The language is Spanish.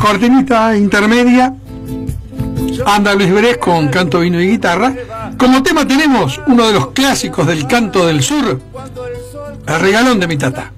cortinita intermedia anda Luis Brés con canto, vino y guitarra. Como tema tenemos uno de los clásicos del canto del sur, El regalón de mi tata.